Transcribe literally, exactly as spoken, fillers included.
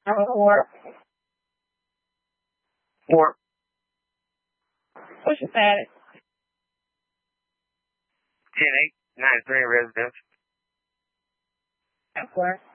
Or, or, what's your status? ten eight, nine three residence. Of course.